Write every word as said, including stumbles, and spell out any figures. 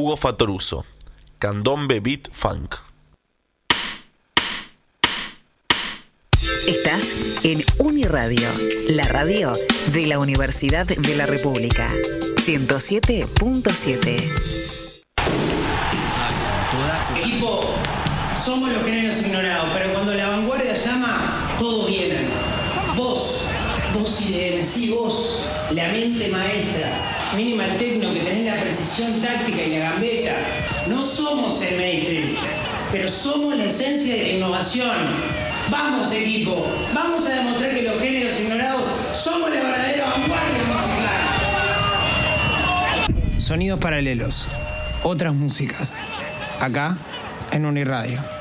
Hugo Fatoruso, Candombe Beat Funk. Estás en Uniradio, la radio de la Universidad de la República. ciento siete punto siete. Equipo, somos los géneros ignorados, pero cuando la vanguardia llama, todos vienen. Vos, vos I D M, sí, vos, la mente maestra, Minimal Techno, que tenés la precisión táctica y la gambeta. No somos el mainstream, pero somos la esencia de la innovación. Vamos, equipo, vamos a demostrar que los géneros ignorados somos la verdadera vanguardia musical. Sonidos paralelos, otras músicas, acá en Uniradio.